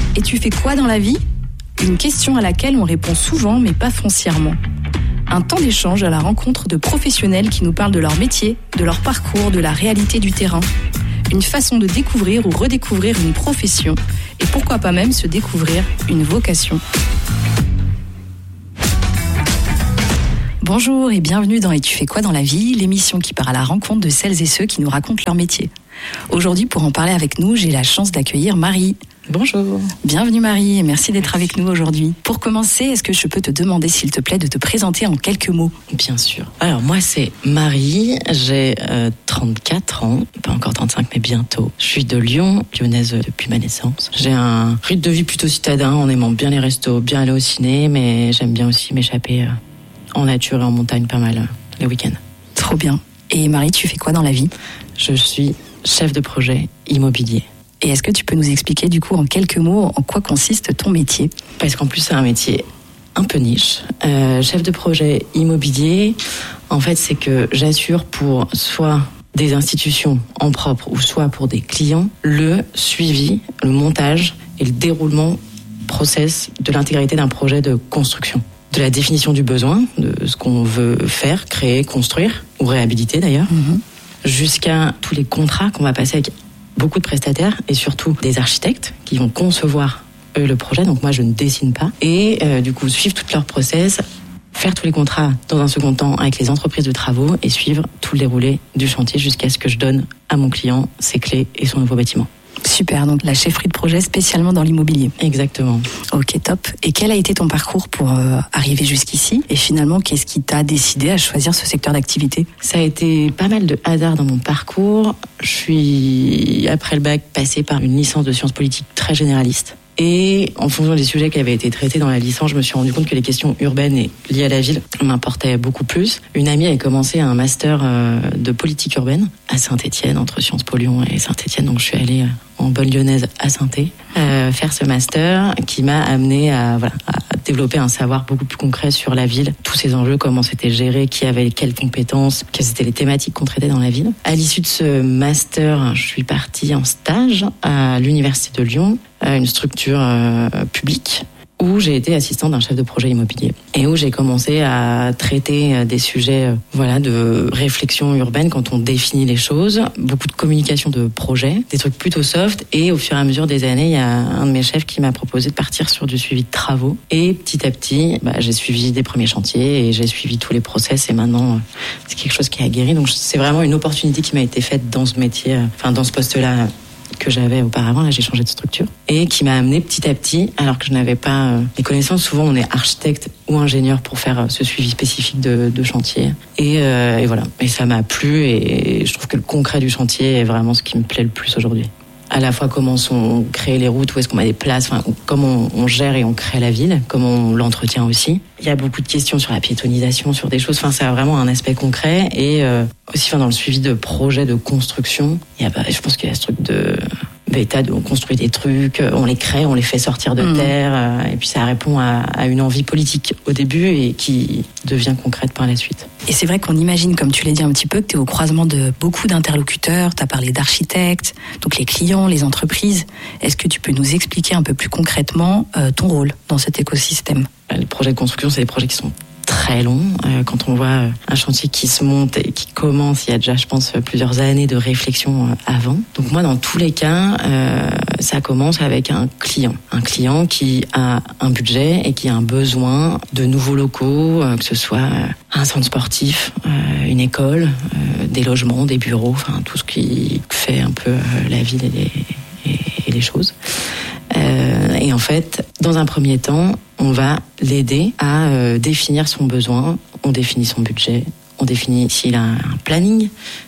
Et tu fais quoi dans la vie ? Une question à laquelle on répond souvent, mais pas foncièrement. Un temps d'échange à la rencontre de professionnels qui nous parlent de leur métier, de leur parcours, de la réalité du terrain. Une façon de découvrir ou redécouvrir une profession. Et pourquoi pas même se découvrir une vocation. Bonjour et bienvenue dans Et tu fais quoi dans la vie, l'émission qui part à la rencontre de celles et ceux qui nous racontent leur métier. Aujourd'hui, pour en parler avec nous, j'ai la chance d'accueillir Marie. Bonjour. Bienvenue Marie et merci d'être avec nous aujourd'hui. Pour commencer, est-ce que je peux te demander s'il te plaît de te présenter en quelques mots ? Bien sûr. Alors moi c'est Marie, j'ai 34 ans, pas encore 35 mais bientôt. Je suis de Lyon, lyonnaise depuis ma naissance. J'ai un rythme de vie plutôt citadin en aimant bien les restos, bien aller au ciné, mais j'aime bien aussi m'échapper en nature et en montagne pas mal les week-ends. Trop bien. Et Marie, tu fais quoi dans la vie ? Je suis chef de projet immobilier. Et est-ce que tu peux nous expliquer du coup en quelques mots en quoi consiste ton métier ? Parce qu'en plus c'est un métier un peu niche. Chef de projet immobilier, en fait c'est que j'assure pour soit des institutions en propre ou soit pour des clients le suivi, le montage et le déroulement process de l'intégralité d'un projet de construction. De la définition du besoin, de ce qu'on veut faire, créer, construire ou réhabiliter d'ailleurs, jusqu'à tous les contrats qu'on va passer avec beaucoup de prestataires et surtout des architectes qui vont concevoir eux le projet. Donc moi je ne dessine pas et du coup suivre tout leur process, faire tous les contrats dans un second temps avec les entreprises de travaux et suivre tout le déroulé du chantier jusqu'à ce que je donne à mon client ses clés et son nouveau bâtiment. Super, donc la chefferie de projet spécialement dans l'immobilier. Exactement. Ok, top. Et quel a été ton parcours pour arriver jusqu'ici ? Et finalement, qu'est-ce qui t'a décidé à choisir ce secteur d'activité ? Ça a été pas mal de hasard dans mon parcours. Je suis, après le bac, passée par une licence de sciences politiques très généraliste. Et en fonction des sujets qui avaient été traités dans la licence, je me suis rendu compte que les questions urbaines et liées à la ville m'importaient beaucoup plus. Une amie avait commencé un master de politique urbaine à Saint-Étienne, entre Sciences Po Lyon et Saint-Étienne. Donc je suis allée en bonne lyonnaise à Saint-Étienne faire ce master qui m'a amené à développer un savoir beaucoup plus concret sur la ville, tous ces enjeux, comment c'était géré, qui avait quelles compétences, quelles étaient les thématiques qu'on traitait dans la ville. À l'issue de ce master, je suis partie en stage à l'Université de Lyon, une structure publique où j'ai été assistante d'un chef de projet immobilier et où j'ai commencé à traiter des sujets de réflexion urbaine quand on définit les choses, beaucoup de communication de projet, des trucs plutôt soft, et au fur et à mesure des années, il y a un de mes chefs qui m'a proposé de partir sur du suivi de travaux et petit à petit, j'ai suivi des premiers chantiers et j'ai suivi tous les process et maintenant c'est quelque chose qui a guéri. Donc c'est vraiment une opportunité qui m'a été faite dans ce métier, dans ce poste-là que j'avais auparavant. Là j'ai changé de structure et qui m'a amené petit à petit, alors que je n'avais pas les connaissances. Souvent on est architecte ou ingénieur pour faire ce suivi spécifique de chantier et voilà, et ça m'a plu et je trouve que le concret du chantier est vraiment ce qui me plaît le plus aujourd'hui. À la fois comment on crée les routes, où est-ce qu'on met des places, comment on gère et on crée la ville, comment on l'entretient aussi. Il y a beaucoup de questions sur la piétonisation, sur des choses, ça a vraiment un aspect concret et aussi dans le suivi de projets de construction, je pense qu'il y a ce truc d'état on construit des trucs, on les crée, on les fait sortir de terre et puis ça répond à une envie politique au début et qui devient concrète par la suite. Et c'est vrai qu'on imagine, comme tu l'as dit un petit peu, que tu es au croisement de beaucoup d'interlocuteurs. Tu as parlé d'architectes, donc les clients, les entreprises. Est-ce que tu peux nous expliquer un peu plus concrètement ton rôle dans cet écosystème ? Les projets de construction, c'est des projets qui sont très long. Quand on voit un chantier qui se monte et qui commence, il y a déjà, je pense, plusieurs années de réflexion avant. Donc moi, dans tous les cas, ça commence avec un client qui a un budget et qui a un besoin de nouveaux locaux, que ce soit un centre sportif, une école, des logements, des bureaux, tout ce qui fait un peu la ville et les choses. Et en fait, dans un premier temps, on va l'aider à définir son besoin, on définit son budget, on définit s'il a un planning,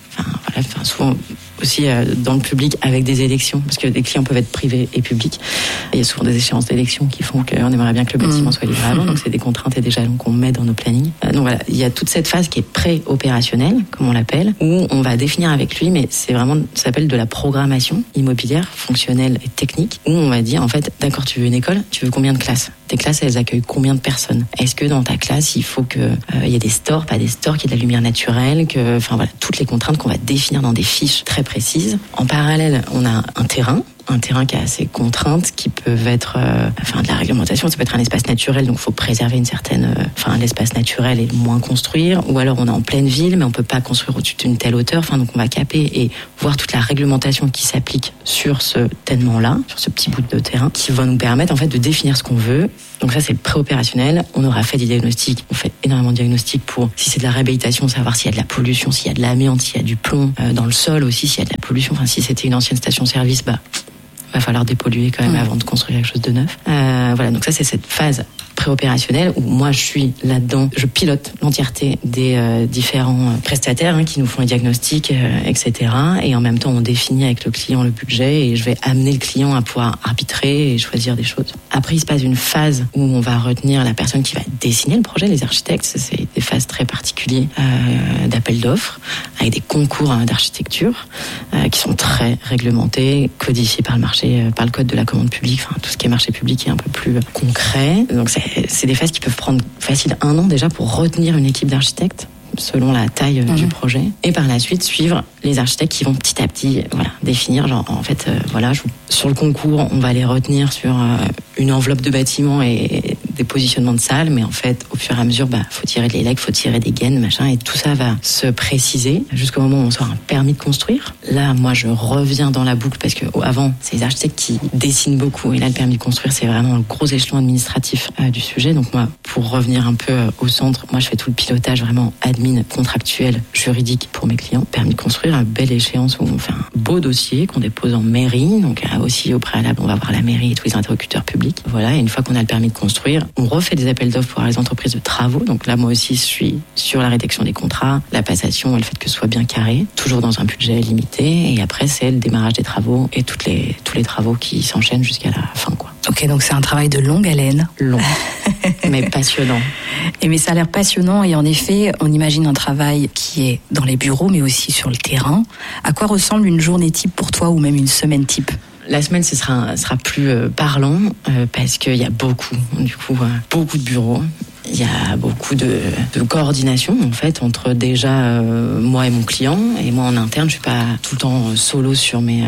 souvent aussi dans le public avec des élections, parce que des clients peuvent être privés et publics. Il y a souvent des échéances d'élections qui font qu'on aimerait bien que le bâtiment soit livré avant, donc c'est des contraintes et des jalons qu'on met dans nos plannings. Donc voilà, il y a toute cette phase qui est pré-opérationnelle, comme on l'appelle, où on va définir avec lui, mais c'est vraiment, ça s'appelle de la programmation immobilière, fonctionnelle et technique, où on va dire, en fait, d'accord, tu veux une école, tu veux combien de classes ? Tes classes, elles accueillent combien de personnes ? Est-ce que dans ta classe, il faut que y ait des stores, pas des stores, qu'il y ait de la lumière naturelle, toutes les contraintes qu'on va définir dans des fiches très précises. En parallèle, on a un terrain un terrain qui a ses contraintes, qui peuvent être de la réglementation, ça peut être un espace naturel, donc il faut préserver l'espace naturel et moins construire, ou alors on est en pleine ville, mais on peut pas construire au-dessus d'une telle hauteur, donc on va caper et voir toute la réglementation qui s'applique sur ce tenement-là, sur ce petit bout de terrain, qui va nous permettre en fait de définir ce qu'on veut. Donc ça, c'est le pré-opérationnel. On aura fait des diagnostics. On fait énormément de diagnostics pour, si c'est de la réhabilitation, savoir s'il y a de la pollution, s'il y a de l'amiante, s'il y a du plomb dans le sol aussi, s'il y a de la pollution. Si c'était une ancienne station-service, va falloir dépolluer quand même avant de construire quelque chose de neuf. Donc ça, c'est cette phase pré-opérationnelle où moi je suis là-dedans, je pilote l'entièreté des différents prestataires qui nous font les diagnostics, etc. Et en même temps, on définit avec le client le budget et je vais amener le client à pouvoir arbitrer et choisir des choses. Après, il se passe une phase où on va retenir la personne qui va dessiner le projet, les architectes. C'est des phases très particulières d'appel d'offres avec des concours d'architecture qui sont très réglementés, codifiés par le marché, par le code de la commande publique. Tout ce qui est marché public est un peu plus concret. Donc c'est des phases qui peuvent prendre facile 1 an déjà pour retenir une équipe d'architectes selon la taille du projet. Et par la suite, suivre les architectes qui vont petit à petit définir, sur le concours, on va les retenir sur une enveloppe de bâtiment et des positionnements de salles, mais en fait, au fur et à mesure, faut tirer des legs, faut tirer des gaines, et tout ça va se préciser jusqu'au moment où on sort un permis de construire. Là, moi, je reviens dans la boucle parce que avant, c'est les architectes qui dessinent beaucoup, et là, le permis de construire, c'est vraiment le gros échelon administratif du sujet. Donc moi, pour revenir un peu au centre, moi, je fais tout le pilotage vraiment admin, contractuel, juridique pour mes clients. Permis de construire, à belle échéance où on fait un beau dossier qu'on dépose en mairie. Donc aussi au préalable, on va voir la mairie et tous les interlocuteurs publics. Voilà, et une fois qu'on a le permis de construire, on refait des appels d'offres pour les entreprises de travaux. Donc là, moi aussi, je suis sur la rédaction des contrats, la passation et le fait que ce soit bien carré, toujours dans un budget limité. Et après, c'est le démarrage des travaux et tous les travaux qui s'enchaînent jusqu'à la fin, quoi. Ok, donc c'est un travail de longue haleine. Long, mais passionnant. Mais ça a l'air passionnant et en effet, on imagine un travail qui est dans les bureaux, mais aussi sur le terrain. À quoi ressemble une journée type pour toi ou même une semaine type ? La semaine, ce sera plus parlant parce qu'il y a beaucoup de bureaux. Il y a beaucoup de coordination en fait entre déjà moi et mon client, et moi en interne je suis pas tout le temps solo sur mes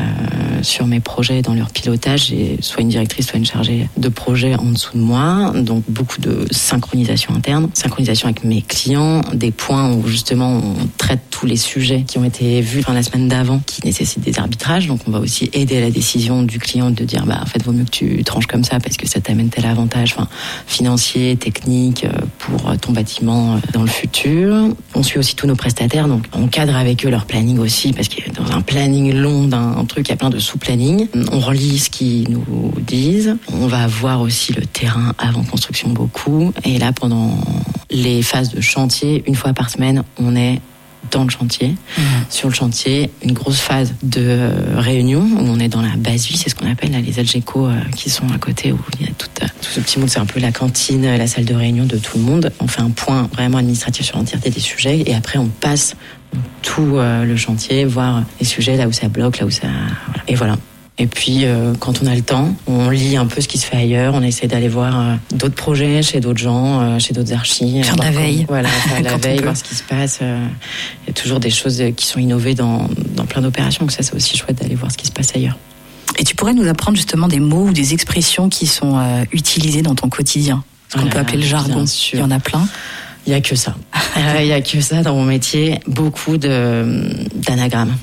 projets dans leur pilotage. J'ai soit une directrice soit une chargée de projet en dessous de moi, donc beaucoup de synchronisation interne, synchronisation avec mes clients, des points où justement on traite tous les sujets qui ont été vus la semaine d'avant qui nécessitent des arbitrages. Donc on va aussi aider à la décision du client de dire en fait vaut mieux que tu tranches comme ça parce que ça t'amène tel avantage financier, technique pour ton bâtiment dans le futur. On suit aussi tous nos prestataires, donc on cadre avec eux leur planning aussi, parce que dans un planning long d'un truc, il y a plein de sous-planning. On relit ce qu'ils nous disent. On va voir aussi le terrain avant construction beaucoup. Et là, pendant les phases de chantier, 1 fois par semaine, on est dans le chantier. Sur le chantier, une grosse phase de réunion où on est dans la base vie, c'est ce qu'on appelle là, les Algeco qui sont à côté, où il y a tout ce petit monde, c'est un peu la cantine, la salle de réunion de tout le monde. On fait un point vraiment administratif sur l'entièreté des sujets et après on passe tout le chantier, voir les sujets là où ça bloque, là où ça... Voilà. Et voilà. Et puis, quand on a le temps, on lit un peu ce qui se fait ailleurs. On essaie d'aller voir d'autres projets chez d'autres gens, chez d'autres archis. Faire de la veille. Voilà, faire de la veille, voir ce qui se passe. Il y a toujours des choses qui sont innovées dans plein d'opérations. Donc ça, c'est aussi chouette d'aller voir ce qui se passe ailleurs. Et tu pourrais nous apprendre justement des mots ou des expressions qui sont utilisées dans ton quotidien, ce qu'on peut appeler le jargon. Il y en a plein. Il y a que ça. Il y a que ça dans mon métier. Beaucoup d'anagrammes.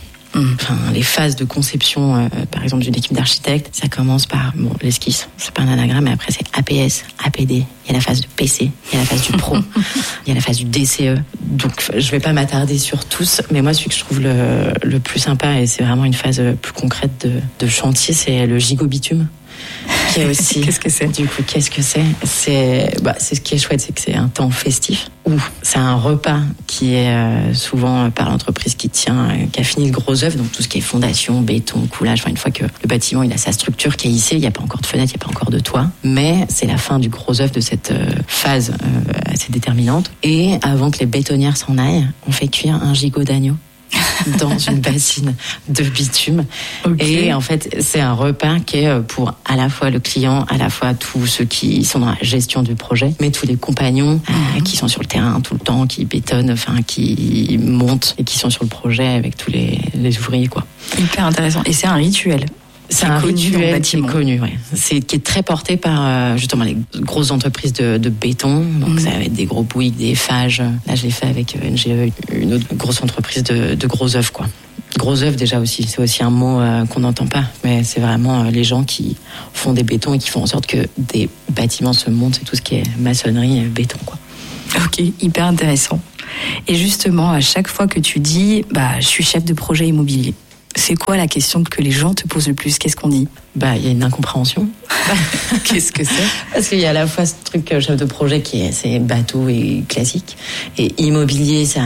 Les phases de conception, par exemple, d'une équipe d'architectes, ça commence par l'esquisse, c'est pas un anagramme, mais après c'est APS, APD, il y a la phase de PC, il y a la phase du Pro, il y a la phase du DCE. Donc je vais pas m'attarder sur tous, mais moi celui que je trouve le plus sympa, et c'est vraiment une phase plus concrète de chantier, c'est le gigobitume. Qui est aussi... Qu'est-ce que c'est ? Du coup, qu'est-ce que c'est ? C'est ce qui est chouette, c'est que c'est un temps festif où c'est un repas qui est souvent par l'entreprise qui a fini le gros œuvre, donc tout ce qui est fondation, béton, coulage. Une fois que le bâtiment il a sa structure qui est hissée, il n'y a pas encore de fenêtre, il n'y a pas encore de toit, mais c'est la fin du gros œuvre de cette phase assez déterminante. Et avant que les bétonnières s'en aillent, on fait cuire un gigot d'agneau dans une bassine de bitume. Okay. Et en fait, c'est un repas qui est pour à la fois le client, à la fois tous ceux qui sont dans la gestion du projet, mais tous les compagnons qui sont sur le terrain tout le temps, qui bétonnent, qui montent et qui sont sur le projet avec tous les ouvriers, quoi. Hyper intéressant. Et c'est un rituel. C'est un rituel qui est connu, ouais. Qui est très porté par justement les grosses entreprises de béton. Donc ça va être des gros Bouygues, des Eiffage. Là, je l'ai fait avec NGE, une autre grosse entreprise de gros œuvres, quoi. Gros œuvre déjà aussi, c'est aussi un mot qu'on n'entend pas, mais c'est vraiment les gens qui font des bétons et qui font en sorte que des bâtiments se montent, c'est tout ce qui est maçonnerie, béton, quoi. Ok, hyper intéressant. Et justement, à chaque fois que tu dis, je suis chef de projet immobilier, c'est quoi la question que les gens te posent le plus? Qu'est-ce qu'on dit? Il y a une incompréhension. Qu'est-ce que c'est? Parce qu'il y a à la fois ce truc chef de projet qui est assez bateau et classique, et immobilier, ça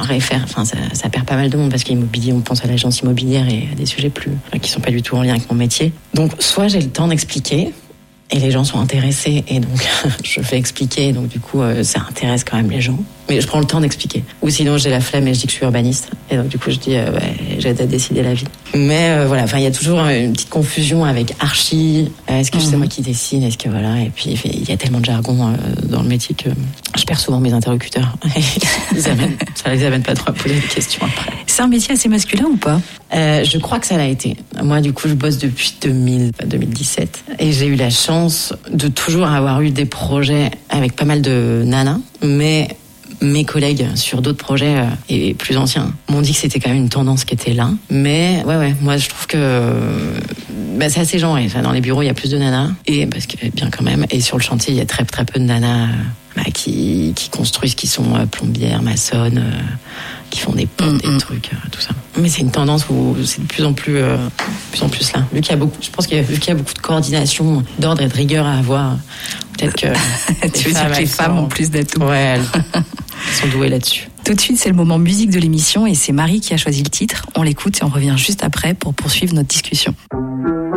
perd pas mal de monde, parce qu'immobilier, on pense à l'agence immobilière et à des sujets qui sont pas du tout en lien avec mon métier. Donc soit j'ai le temps d'expliquer, et les gens sont intéressés, et donc je fais expliquer, donc du coup ça intéresse quand même les gens. Mais je prends le temps d'expliquer. Ou sinon j'ai la flemme et je dis que je suis urbaniste, et donc du coup je dis j'aide à décider la vie. Mais voilà, il y a toujours une petite confusion avec archi. Est-ce que c'est moi qui dessine? Est-ce que voilà? Et puis il y a tellement de jargon dans le métier que je perds souvent mes interlocuteurs. Ça les amène pas trop à poser des questions après. C'est un métier assez masculin ou pas? Je crois que ça l'a été. Moi, du coup, je bosse depuis 2017, et j'ai eu la chance de toujours avoir eu des projets avec pas mal de nanas, mais mes collègues sur d'autres projets et plus anciens m'ont dit que c'était quand même une tendance qui était là. Mais ouais, moi je trouve que c'est assez genré. Dans les bureaux, il y a plus de nanas, et parce que bien quand même. Et sur le chantier, il y a très très peu de nanas qui construisent, qui sont plombières, maçonnes, qui font des ponts, des trucs, tout ça. Mais c'est une tendance où c'est de plus en plus là. Vu qu'il y a beaucoup de coordination, d'ordre et de rigueur à avoir, peut-être que tu veux dire que les femmes ont plus d'atouts. Ouais, elles sont douées là-dessus. Tout de suite, c'est le moment musique de l'émission, et c'est Marie qui a choisi le titre. On l'écoute et on revient juste après pour poursuivre notre discussion.